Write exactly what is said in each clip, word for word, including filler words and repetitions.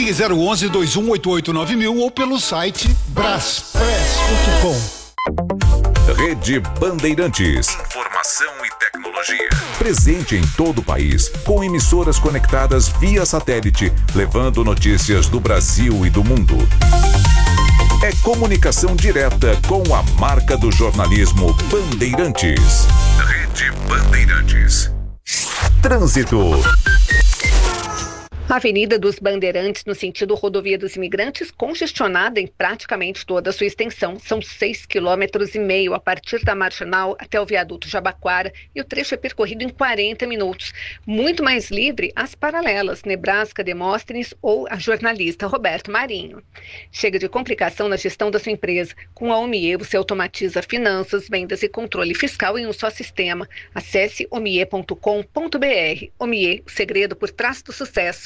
Ligue zero onze, dois um oito oito, nove mil ou pelo site braspress ponto com. Rede Bandeirantes. Informação e tecnologia. Presente em todo o país, com emissoras conectadas via satélite, levando notícias do Brasil e do mundo. É comunicação direta com a marca do jornalismo Bandeirantes. Rede Bandeirantes. Trânsito. A Avenida dos Bandeirantes, no sentido Rodovia dos Imigrantes, congestionada em praticamente toda a sua extensão. São seis quilômetros e meio a partir da Marginal até o viaduto Jabaquara e o trecho é percorrido em quarenta minutos. Muito mais livre as paralelas Nebraska, Demóstenes ou a jornalista Roberto Marinho. Chega de complicação na gestão da sua empresa. Com a Omie, você automatiza finanças, vendas e controle fiscal em um só sistema. Acesse omie ponto com ponto br. Omie, o segredo por trás do sucesso.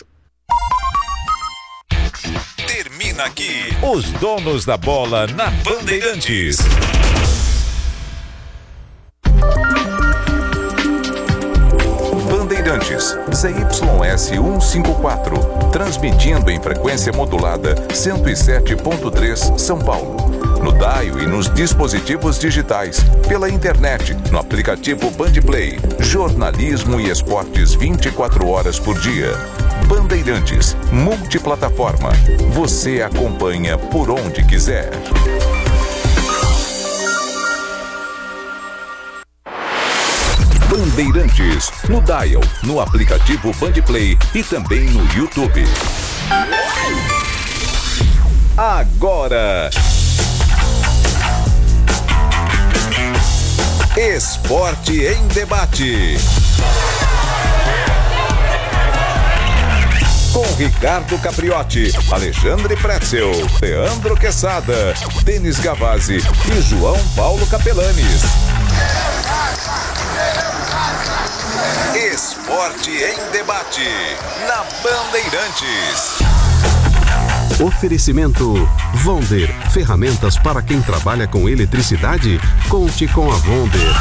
Termina aqui os donos da bola na Bandeirantes. Bandeirantes, Z Y S cento e cinquenta e quatro, transmitindo em frequência modulada cento e sete ponto três São Paulo. No dial e nos dispositivos digitais, pela internet, no aplicativo Bandplay, jornalismo e esportes vinte e quatro horas por dia. Bandeirantes, multiplataforma. Você acompanha por onde quiser. Bandeirantes, no dial, no aplicativo Bandplay e também no YouTube. Agora, Esporte em Debate. Com Ricardo Capriotti, Alexandre Pretzel, Leandro Quesada, Denis Gavazzi e João Paulo Capelanes. Esporte em Debate, na Bandeirantes. Oferecimento Vonder, ferramentas para quem trabalha com eletricidade? Conte com a Vonder.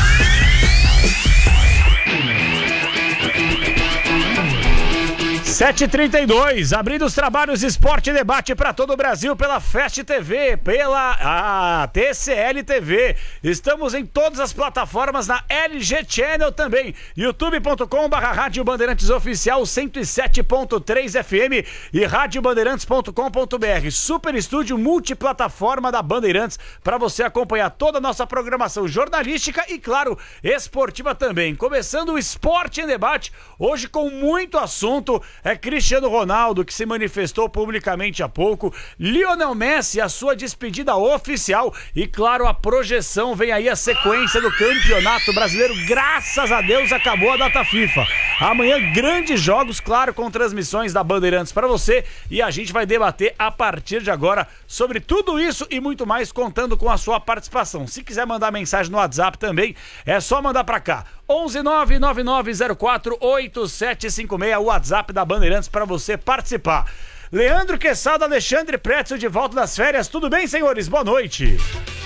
sete e trinta e dois, abrindo os trabalhos Esporte e Debate para todo o Brasil pela Fast T V, pela a T C L T V. Estamos em todas as plataformas, na L G Channel também, youtube ponto com barra Rádio Bandeirantes Oficial cento e sete ponto três F M e rádio bandeirantes ponto com ponto br. Super estúdio multiplataforma da Bandeirantes para você acompanhar toda a nossa programação jornalística e, claro, esportiva também. Começando o Esporte em Debate, hoje com muito assunto. É Cristiano Ronaldo, que se manifestou publicamente há pouco, Lionel Messi, a sua despedida oficial e, claro, a projeção, vem aí a sequência do Campeonato Brasileiro, graças a Deus acabou a data FIFA. Amanhã grandes jogos, claro, com transmissões da Bandeirantes para você e a gente vai debater a partir de agora sobre tudo isso e muito mais, contando com a sua participação. Se quiser mandar mensagem no WhatsApp também, é só mandar para cá. onze nove nove nove zero quatro oito sete cinco seis, o WhatsApp da Bandeirantes para você participar. Leandro Quesada, Alexandre Pretzel de volta das férias. Tudo bem, senhores? Boa noite.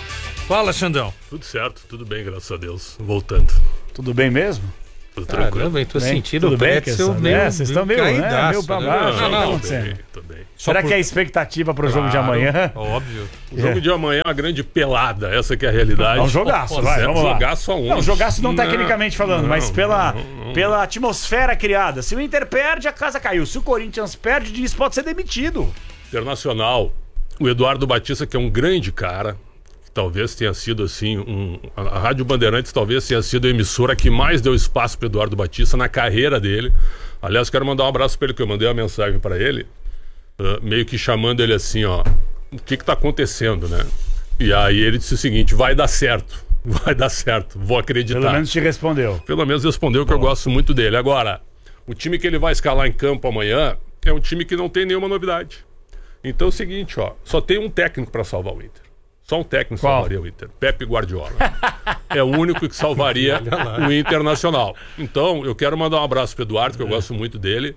Fala, Xandão. Tudo certo, tudo bem, graças a Deus. Voltando. Tudo bem mesmo? Tudo tranquilo. Caramba, tô bem, sentindo tudo o bem, Pretzel meio, é, vocês estão meio, né, meio pra baixo. Não, não, não, não, tô bem, tô bem. Será por... que é a expectativa pro claro, jogo de amanhã? Óbvio. O jogo é. de amanhã é uma grande pelada, essa que é a realidade. É um jogaço, oh, vai, vamos lá. Jogaço aonde? Não, jogaço não, não tecnicamente falando, não, mas pela, não, não. pela atmosfera criada. Se o Inter perde, a casa caiu. Se o Corinthians perde, o Diniz pode ser demitido. Internacional, o Eduardo Batista, que é um grande cara, talvez tenha sido assim, um, a Rádio Bandeirantes talvez tenha sido a emissora que mais deu espaço para Eduardo Batista na carreira dele. Aliás, quero mandar um abraço para ele, que eu mandei uma mensagem para ele, uh, meio que chamando ele assim, ó, o que que tá acontecendo, né? E aí ele disse o seguinte: vai dar certo, vai dar certo, vou acreditar. Pelo menos te respondeu. Pelo menos respondeu, que eu gosto muito dele. Agora, o time que ele vai escalar em campo amanhã é um time que não tem nenhuma novidade. Então é o seguinte, ó, só tem um técnico para salvar o Inter. Só um técnico Qual? salvaria o Inter. Pepe Guardiola. É o único que salvaria o Internacional. Então, eu quero mandar um abraço pro Eduardo, que eu gosto muito dele,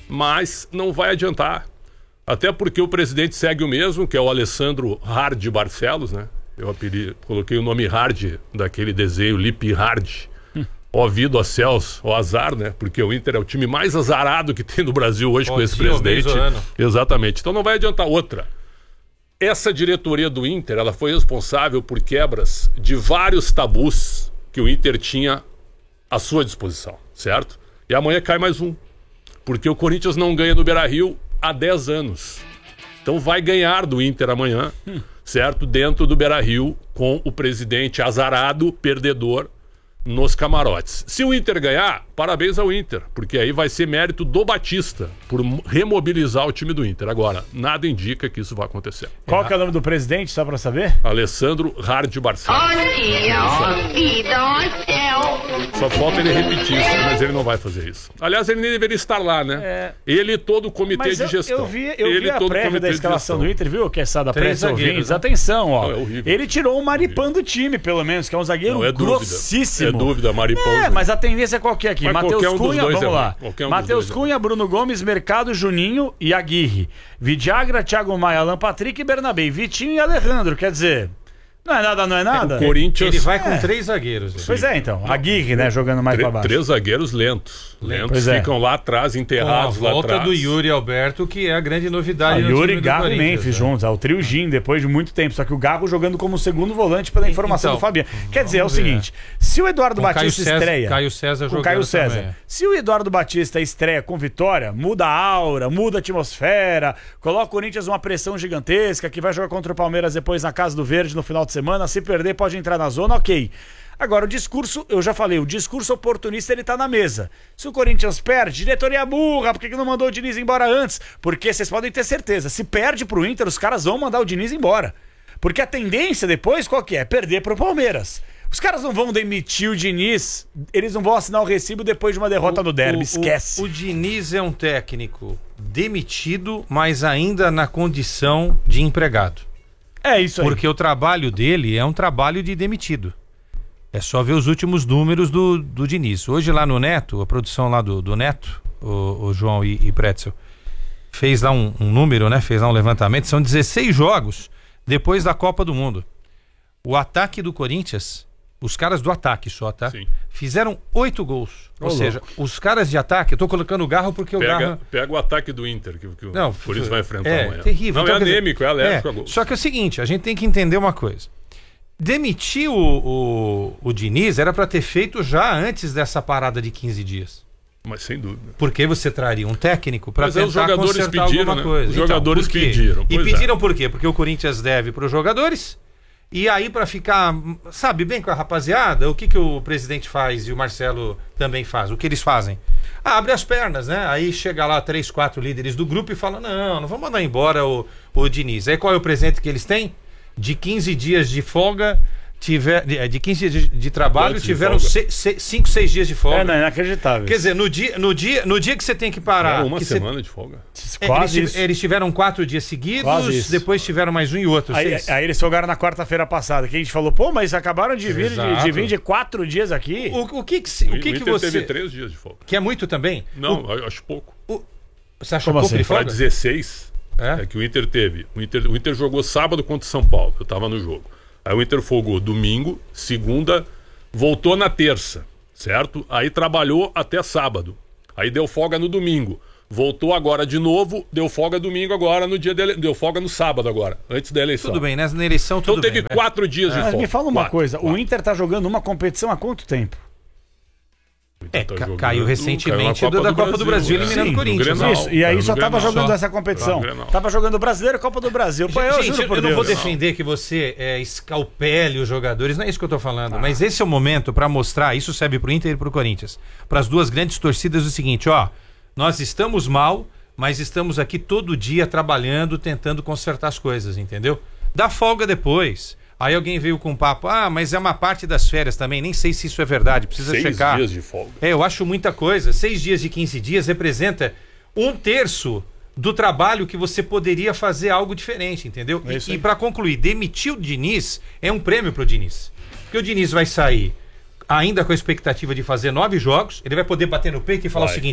mas não vai adiantar. Até porque o presidente segue o mesmo, que é o Alessandro Hard Barcelos, né? Eu apeli, coloquei o nome Hard daquele desenho Lip Hard, ó vida, ó céus, ó azar, né? Porque o Inter é o time mais azarado que tem no Brasil hoje Bom com esse dia, presidente. Mezorano. Exatamente. Então não vai adiantar outra. Essa diretoria do Inter, ela foi responsável por quebras de vários tabus que o Inter tinha à sua disposição, certo? E amanhã cai mais um. Porque o Corinthians não ganha no Beira-Rio há dez anos. Então vai ganhar do Inter amanhã, hum. certo? Dentro do Beira-Rio, com o presidente azarado, perdedor, nos camarotes. Se o Inter ganhar, parabéns ao Inter, porque aí vai ser mérito do Batista por remobilizar o time do Inter. Agora, nada indica que isso vai acontecer. Qual que é o nome do presidente, só pra saber? Alessandro Hard Barcelos. Bom dia, ó vida, ó céu. Só falta ele repetir isso, mas ele não vai fazer isso. Aliás, ele nem deveria estar lá, né? É... Ele e todo o comitê mas de eu, gestão. Eu vi, eu ele vi a prévia da escalação do Inter, viu? Que é essa da prévia ouvintes. Né? Atenção, ó. Não, é ele tirou o Maripã do time, pelo menos, que é um zagueiro não, é grossíssimo. É dúvida, Maripã. É, mas a tendência é qualquer aqui. Matheus um Cunha, vamos é lá. Um Matheus Cunha, é Bruno Gomes, Mercado, Juninho e Aguirre. Vidiagra, Thiago Maia, Alan Patrick e Bernabé. Vitinho e Alejandro, quer dizer... Não é nada, não é nada? É, o Corinthians... Ele vai com é. três zagueiros. Pois é, então. Aguirre, né, jogando mais Três, pra baixo. Três zagueiros lentos. Lentos é. ficam lá atrás, enterrados com a volta lá atrás. do Yuri Alberto, que é a grande novidade. Ah, no Yuri, time Garro e Memphis né? juntos. O trio Gin, depois de muito tempo. Só que o Garro jogando como segundo volante pela informação então, do Fabiano. Quer dizer, é o ver. seguinte, se o Eduardo com Batista Caio estreia... César, Caio César com Caio César. Também. Se o Eduardo Batista estreia com vitória, muda a aura, muda a atmosfera, coloca o Corinthians uma pressão gigantesca, que vai jogar contra o Palmeiras depois na Casa do Verde no final de semana. Se perder, pode entrar na zona, ok. Agora, o discurso, eu já falei, o discurso oportunista, ele tá na mesa. Se o Corinthians perde, diretoria burra, por que que não mandou o Diniz embora antes? Porque vocês podem ter certeza, se perde pro Inter, os caras vão mandar o Diniz embora. Porque a tendência depois, qual que é? Perder pro Palmeiras. Os caras não vão demitir o Diniz, eles não vão assinar o recibo depois de uma derrota o, no derby, o, esquece. O, o Diniz é um técnico demitido, mas ainda na condição de empregado. É isso aí. Porque o trabalho dele é um trabalho de demitido. É só ver os últimos números do, do Diniz. Hoje lá no Neto, a produção lá do, do Neto, o, o João e, e Pretzel, fez lá um, um número, né? Fez lá um levantamento. São dezesseis jogos depois da Copa do Mundo. O ataque do Corinthians, os caras do ataque só, tá? Sim. Fizeram oito gols. Ô, Ou louco. seja, os caras de ataque, eu tô colocando o Garro porque Pega, o Garro... pega o ataque do Inter, que, que Não, o Corinthians vai enfrentar é, amanhã. terrível. Não, então, é quer dizer, anêmico, é alérgico é, a gol. Só que é o seguinte, a gente tem que entender uma coisa. Demitir o, o, o Diniz era para ter feito já antes dessa parada de quinze dias. Mas sem dúvida. Porque você traria um técnico para Mas é, tentar os jogadores consertar pediram, alguma né? coisa. Os jogadores por quê? pediram, E pois pediram é. por quê? Porque o Corinthians deve para os jogadores. E aí, para ficar, sabe, bem com a rapaziada, o que, que o presidente faz e o Marcelo também faz? O que eles fazem? Ah, abre as pernas, né? Aí chega lá três, quatro líderes do grupo e fala: não, não vamos mandar embora o, o Diniz. Aí qual é o presente que eles têm? De quinze dias de folga, tiver, de, de quinze dias de, de trabalho, Quantos tiveram de cinco, seis dias de folga. É, não, é inacreditável. Quer dizer, no dia, no dia, no dia que você tem que parar... É uma que semana você... de folga. Quase eles, isso. eles tiveram quatro dias seguidos, Quase isso. depois tiveram mais um e outro. Aí, seis. aí eles folgaram na quarta-feira passada, que a gente falou, pô, mas acabaram de vir de, Exato. de vir de quatro dias aqui. O, o que que, se- o que, o que Inter você... teve três dias de folga. Que é muito também? Não, O- eu acho pouco. o- Você acha Como pouco assim? de Para folga? dezesseis, É? é que o Inter teve. O Inter, o Inter jogou sábado contra o São Paulo. Eu tava no jogo. Aí o Inter folgou domingo, segunda, voltou na terça, certo? Aí trabalhou até sábado. Aí deu folga no domingo. Voltou agora de novo, deu folga domingo agora, no dia dele, deu folga no sábado agora, antes da eleição. Tudo bem, né? Na eleição Então tudo teve bem. quatro dias de Mas folga. me fala uma Quatro, coisa, o quatro. Inter tá jogando uma competição há quanto tempo? Inter É, tá ca- jogando- caiu recentemente caiu na da Copa do Brasil, é. eliminando Sim, o Corinthians, no Grenal, Isso, e aí caiu só no tava Grenal. jogando Só. essa competição. Tá, no Grenal. Tava jogando Brasileiro e Copa do Brasil. Pô, eu Gente, juro por eu não Deus. vou defender que você é, escalpele os jogadores, não é isso que eu tô falando. Mas esse é o momento para mostrar, isso serve pro Inter e pro Corinthians, para as duas grandes torcidas, o seguinte, ó, nós estamos mal, mas estamos aqui todo dia trabalhando, tentando consertar as coisas, entendeu? Dá folga depois. Aí alguém veio com um papo, ah, mas é uma parte das férias também, nem sei se isso é verdade, precisa Seis checar. dias de folga. É, eu acho muita coisa. Seis dias de quinze dias representa um terço do trabalho que você poderia fazer algo diferente, entendeu? É isso e aí. e para concluir, demitir o Diniz é um prêmio pro Diniz. Porque o Diniz vai sair ainda com a expectativa de fazer nove jogos, ele vai poder bater no peito e falar Vai. o seguinte: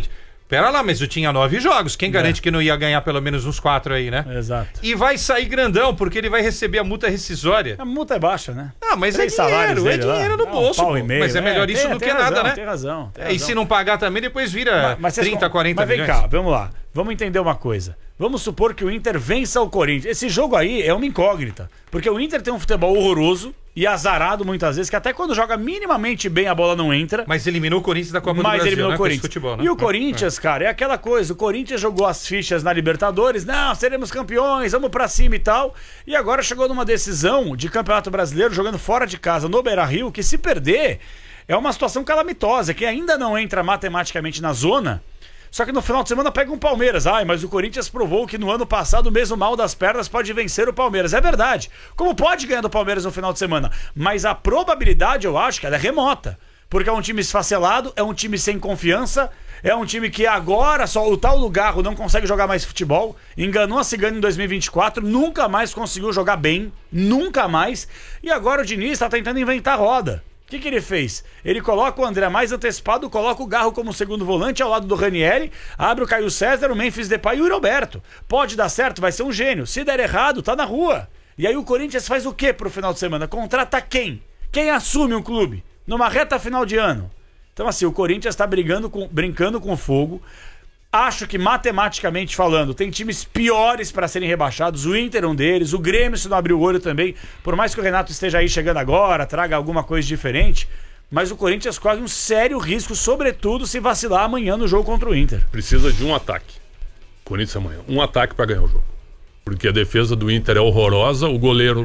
Pera lá, mas eu tinha nove jogos. Quem garante é. que não ia ganhar pelo menos uns quatro aí, né? Exato. E vai sair grandão, porque ele vai receber a multa rescisória. A multa é baixa, né? Ah, mas Três é dinheiro, salários é dele dinheiro lá. no bolso. É um pau e meio, mas é melhor é, isso tem, do tem que razão, nada, né? Tem razão. Tem é, razão. e se não pagar também, depois vira mas, mas trinta, quarenta mas vem milhões. cá, vamos lá. Vamos entender uma coisa. Vamos supor que o Inter vença o Corinthians. Esse jogo aí é uma incógnita. Porque o Inter tem um futebol horroroso e azarado muitas vezes, que até quando joga minimamente bem a bola não entra. Mas eliminou o Corinthians da Copa do Mas Brasil, eliminou né? o Corinthians. Futebol, né? E o Corinthians, é. cara, é aquela coisa. O Corinthians jogou as fichas na Libertadores. Não, seremos campeões, vamos pra cima e tal. E agora chegou numa decisão de Campeonato Brasileiro, jogando fora de casa no Beira-Rio, que se perder é uma situação calamitosa, que ainda não entra matematicamente na zona. Só que no final de semana pega um Palmeiras. Ai, mas o Corinthians provou que no ano passado, mesmo mal das pernas, pode vencer o Palmeiras. É verdade. Como pode ganhar do Palmeiras no final de semana? Mas a probabilidade, eu acho que ela é remota. Porque é um time esfacelado, é um time sem confiança, é um time que agora, só o tal do Garro não consegue jogar mais futebol. Enganou a Cigana em dois mil e vinte e quatro, nunca mais conseguiu jogar bem. Nunca mais. E agora o Diniz está tentando inventar roda. O que, que ele fez? Ele coloca o André mais antecipado, coloca o Garro como segundo volante ao lado do Ranieri, abre o Caio César, o Memphis Depay e o Roberto. Pode dar certo, vai ser um gênio. Se der errado, tá na rua. E aí o Corinthians faz o quê pro final de semana? Contrata quem? Quem assume um clube? Numa reta final de ano. Então assim, o Corinthians tá brigando com, brincando com fogo. Acho que, matematicamente falando, tem times piores para serem rebaixados. O Inter é um deles, o Grêmio, se não abrir o olho também. Por mais que o Renato esteja aí chegando agora, traga alguma coisa diferente, mas o Corinthians corre um sério risco, sobretudo se vacilar amanhã no jogo contra o Inter. Precisa de um ataque. Corinthians amanhã. Um ataque para ganhar o jogo. Porque a defesa do Inter é horrorosa, o goleiro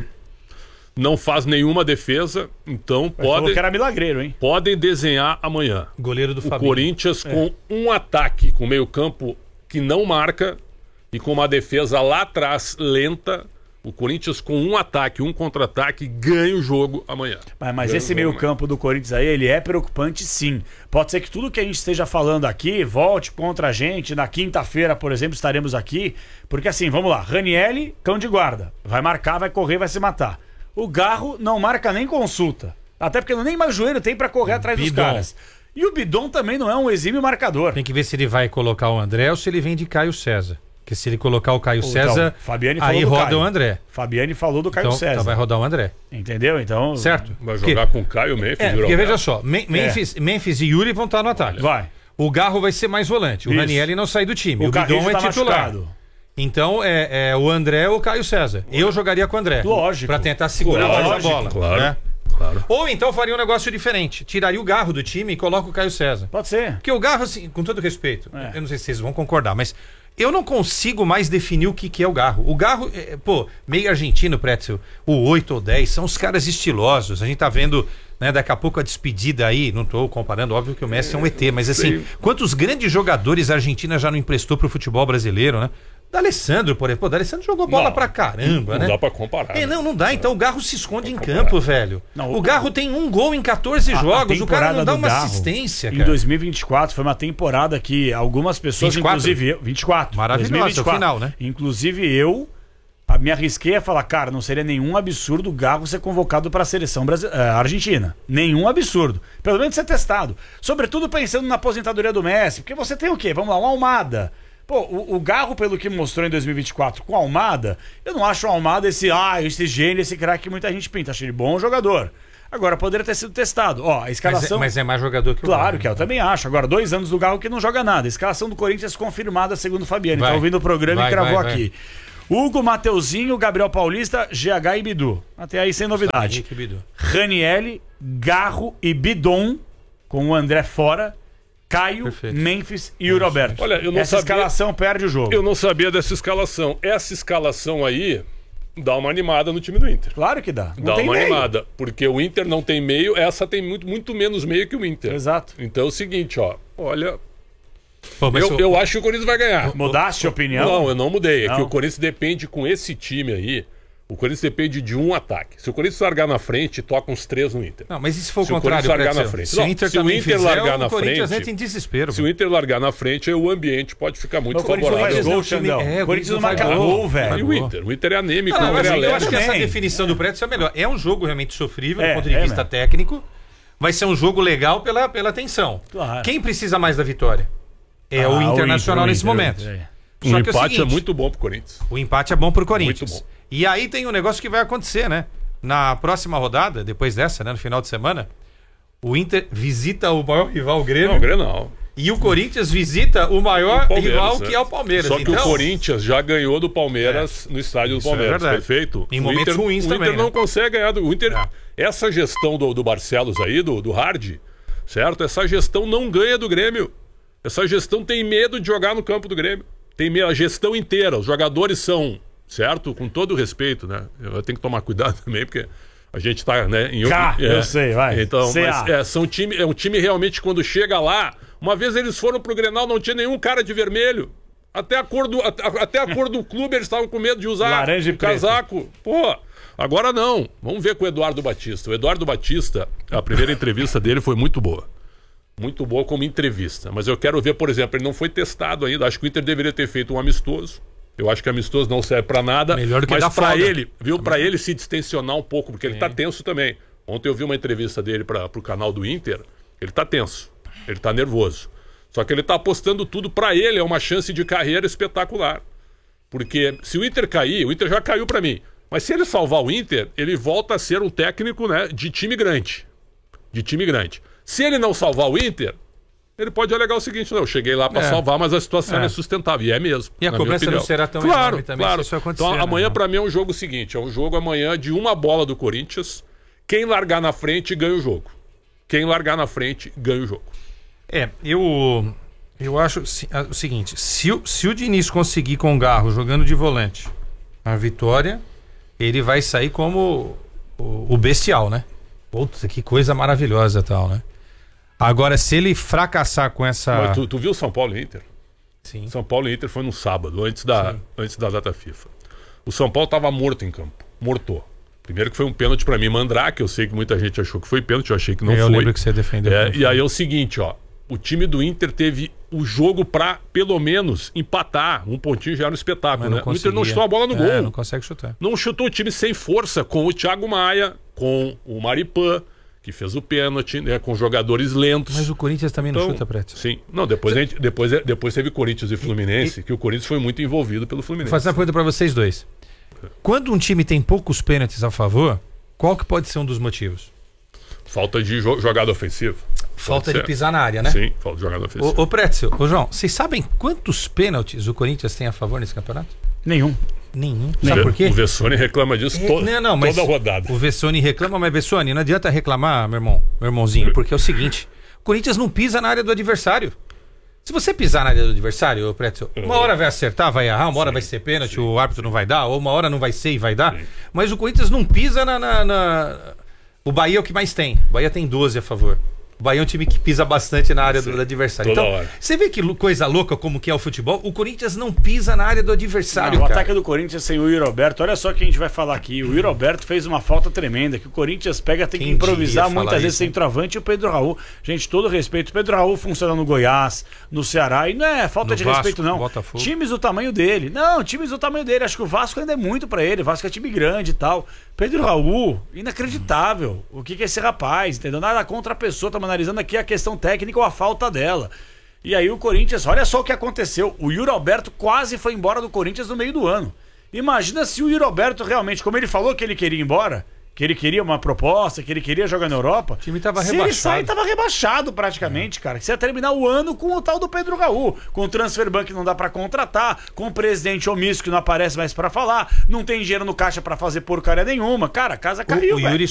não faz nenhuma defesa, então podem... que era milagreiro, hein? Podem desenhar amanhã. Goleiro do o Fabinho. Corinthians é. com um ataque, com meio campo que não marca e com uma defesa lá atrás lenta. O Corinthians com um ataque, um contra-ataque, ganha o jogo amanhã. Mas, mas ganha esse meio amanhã. campo do Corinthians aí, ele é preocupante sim. Pode ser que tudo que a gente esteja falando aqui volte contra a gente. Na quinta-feira, por exemplo, estaremos aqui. Porque assim, vamos lá. Ranieri, cão de guarda. Vai marcar, vai correr, vai se matar. O Garro não marca nem consulta. Até porque nem mais joelho tem pra correr atrás Bidon. dos caras. E o Bidon também não é um exímio marcador. Tem que ver se ele vai colocar o André ou se ele vem de Caio César. Porque se ele colocar o Caio então, César, Fabiane aí falou do roda Caio. o André. Fabiane falou do Caio então, César. Então vai rodar o André. Entendeu? Então... Certo. Vai jogar porque... com Caio, Memphis é, e porque veja só, Me Memphis, é. Memphis e Yuri vão estar no ataque. Vai. O Garro vai ser mais volante. O Isso. Ranieri não sai do time. O, o Bidon é tá titular. Machucado. Então é, é o André ou o Caio César. Eu jogaria com o André. Lógico. Pra tentar segurar Lógico, mais a bola. Claro. Né? Claro. Ou então faria um negócio diferente. Tiraria o Garro do time e coloca o Caio César. Pode ser. Porque o Garro, assim, com todo respeito, é. eu não sei se vocês vão concordar, mas eu não consigo mais definir o que, que é o Garro. O Garro, é, pô, meio argentino, Pretzel, o oito ou dez, são os caras estilosos. A gente tá vendo, né, daqui a pouco a despedida aí, não tô comparando, óbvio que o Messi é um E T, mas assim, Sim. quantos grandes jogadores a Argentina já não emprestou pro futebol brasileiro, né? D'Alessandro, por exemplo. Pô, D'Alessandro jogou bola não, pra caramba, não né? Não dá pra comparar. É, não, não dá. Então o Garro se esconde em campo, velho. Não, o, o Garro tem um gol em catorze a, jogos. A o cara não dá uma Garro, assistência, cara. Em dois mil e vinte e quatro foi uma temporada que algumas pessoas, vinte e quatro? inclusive eu, vinte e quatro. Maravilhoso, o final, né? Inclusive eu me arrisquei a falar, cara, não seria nenhum absurdo o Garro ser convocado para a seleção brasile... uh, argentina. Nenhum absurdo. Pelo menos ser testado. Sobretudo pensando na aposentadoria do Messi. Porque você tem o quê? Vamos lá, uma Almada. Pô, o, o Garro, pelo que mostrou em dois mil e vinte e quatro com a Almada, eu não acho o Almada esse, ah, esse gênio, esse craque que muita gente pinta. Achei ele bom jogador. Agora, poderia ter sido testado. Ó, a escalação... Mas é, mas é mais jogador que o Claro Garro, que é, eu também acho. Agora, dois anos do Garro que não joga nada. A escalação do Corinthians confirmada, segundo o Fabiano. Tá ouvindo o programa vai, e cravou vai, aqui. Vai. Hugo, Mateuzinho, Gabriel Paulista, G H e Bidu. Até aí sem novidade. Ranieri, Garro e Bidon, com o André fora... Caio, Perfeito. Memphis e o Roberto. Olha, eu não Essa sabia, escalação perde o jogo. Eu não sabia dessa escalação. Essa escalação aí dá uma animada no time do Inter. Claro que dá. Não dá tem uma meio. animada. Porque o Inter não tem meio, essa tem muito, muito menos meio que o Inter. Exato. Então é o seguinte, ó. Olha... Pô, eu, eu... eu acho que o Corinthians vai ganhar. Mudaste a opinião? Não, eu não mudei. É não. que o Corinthians depende com esse time aí... O Corinthians depende de um ataque. Se o Corinthians largar na frente, toca uns três no Inter. Não, mas e se for o se contrário, o largar na frente? Se o Inter, se o Inter fizer, largar o na Corinthians frente, entra em desespero. Se o Inter largar na frente, aí o ambiente pode ficar muito favorável. O Corinthians não faz gol, Xandão. É, o Corinthians não marca gol, velho. E o Inter? O Inter é anêmico. Não, o Inter é eu acho que essa também. definição é. do Preto é melhor. É um jogo realmente sofrível é, do ponto de é, vista mesmo. técnico. Vai ser um jogo legal pela, pela tensão. Claro. Quem precisa mais da vitória? é Ah, o o Internacional Inter, o nesse Inter, momento. o Inter. O Só que é o empate é seguinte, muito bom pro Corinthians. O empate é bom pro Corinthians. Muito bom. E aí tem um negócio que vai acontecer, né? Na próxima rodada, depois dessa, né, no final de semana, o Inter visita o maior rival, o Grêmio. Não, o Grêmio não. E o Corinthians visita o maior O Palmeiras, rival, né? que é o Palmeiras. Só que então, o Corinthians já ganhou do Palmeiras é. no estádio do Isso Palmeiras, é verdade. perfeito? Em o momentos Inter, ruins o também, Inter não né? consegue ganhar do o Inter. É. Essa gestão do, do Barcelos aí, do, do Hard, certo? Essa gestão não ganha do Grêmio. Essa gestão tem medo de jogar no campo do Grêmio. Tem medo, a gestão inteira. Os jogadores são, certo? Com todo o respeito, né? Eu tenho que tomar cuidado também, porque a gente tá, né, em Cá, é, eu sei, vai. Então, C A. mas é, são time, é um time realmente quando chega lá. Uma vez eles foram pro Grenal, não tinha nenhum cara de vermelho. Até a cor do, até, até a cor do clube eles estavam com medo de usar Laranja e preto. casaco. Pô, agora não. Vamos ver com o Eduardo Batista. O Eduardo Batista, a primeira entrevista dele foi muito boa. Muito boa como entrevista. Mas eu quero ver, por exemplo, ele não foi testado ainda. Acho que o Inter deveria ter feito um amistoso. Eu acho que amistoso não serve pra nada. Melhor do que mas dar pra folga. ele, viu? Pra ele se distensionar um pouco, porque ele tá tenso também. Ontem eu vi uma entrevista dele para pro canal do Inter. Ele tá tenso. Ele tá nervoso. Só que ele tá apostando tudo pra ele. É uma chance de carreira espetacular. Porque se o Inter cair, o Inter já caiu pra mim. Mas se ele salvar o Inter, ele volta a ser um técnico, né, de time grande. De time grande. Se ele não salvar o Inter, ele pode alegar o seguinte: não, eu cheguei lá pra É. salvar, mas a situação É. é insustentável. E é mesmo. E a na minha cobrança não opinião. será tão claro, enorme também claro. se isso acontecer, Então né? amanhã pra mim é um jogo seguinte: é um jogo amanhã de uma bola do Corinthians. Quem largar na frente ganha o jogo. Quem largar na frente ganha o jogo. É, eu eu acho se- a- o seguinte, se, o- se o Diniz conseguir com o Garro jogando de volante a vitória, ele vai sair como o, o bestial, né? Putz, que coisa maravilhosa tal, né? Agora, se ele fracassar com essa... Mas tu, tu viu São Paulo e Inter? Sim. São Paulo e Inter foi no sábado, antes da, Sim. antes da data FIFA. O São Paulo estava morto em campo. Morto. Primeiro que foi um pênalti pra mim, Mandrake. Eu sei que muita gente achou que foi pênalti, eu achei que não eu foi. lembro que você defendeu. É, e aí é o seguinte, ó. O time do Inter teve o jogo pra, pelo menos, empatar. Um pontinho já era um espetáculo, Mas né? não O Inter não conseguia. chutou a bola no É, gol. não consegue chutar. Não chutou o time sem força, com o Thiago Maia, com o Maripan, que fez o pênalti, né? Com jogadores lentos. Mas o Corinthians também não Então, chuta, Preto. Sim. Não, depois, a gente, depois, depois teve Corinthians e Fluminense, que o Corinthians foi muito envolvido pelo Fluminense. Vou fazer uma pergunta pra vocês dois. Quando um time tem poucos pênaltis a favor, qual que pode ser um dos motivos? Falta de jo- jogada ofensiva. Falta Pode de ser. pisar na área, né? Sim, falta de jogada ofensiva. Ô, ô Pretzel, ô João, vocês sabem quantos pênaltis o Corinthians tem a favor nesse campeonato? Nenhum. Nenhum. O Sabe Ve- por quê? O Vessone reclama disso É, to- não, não, mas toda rodada. O Vessone reclama, mas Vessone, não adianta reclamar, meu irmão, meu irmãozinho, porque é o seguinte: o Corinthians não pisa na área do adversário. Se você pisar na área do adversário, ô Pretzel, uma hora vai acertar, vai errar, uma hora vai ser pênalti, o árbitro não vai dar, ou uma hora não vai ser e vai dar. Sim. Mas o Corinthians não pisa na, na- na- O Bahia é o que mais tem. O Bahia tem doze a favor. O Bahia é um time que pisa bastante na área do, do adversário. toda Então, hora. você vê que lu- coisa louca como que é o futebol? O Corinthians não pisa na área do adversário, Não, o cara. ataque do Corinthians sem o Yuri Alberto, olha só o que a gente vai falar aqui. O Yuri Alberto fez uma falta tremenda, que o Corinthians pega, tem Quem que improvisar diria muitas falar vezes isso, hein? centroavante e o Pedro Raul. Gente, todo respeito. O Pedro Raul funciona no Goiás, no Ceará, e não é falta No de Vasco, respeito, não. Botafogo. Times do tamanho dele. Não, times do tamanho dele. Acho que o Vasco ainda é muito pra ele. O Vasco é time grande e tal. Pedro Raul, inacreditável. O que, que é esse rapaz? Entendeu? Nada contra a pessoa, estamos analisando aqui a questão técnica ou a falta dela. E aí o Corinthians, olha só o que aconteceu. O Yuri Alberto quase foi embora do Corinthians no meio do ano. Imagina se o Yuri Alberto realmente, como ele falou que ele queria ir embora, que ele queria uma proposta, que ele queria jogar na Europa. O time tava se rebaixado. ele sair, tava rebaixado praticamente, cara. Você ia terminar o ano com o tal do Pedro Raul, com o transfer ban que não dá pra contratar, com o presidente omisso que não aparece mais pra falar, não tem dinheiro no caixa pra fazer porcaria nenhuma. Cara, a casa caiu, o velho. Yuri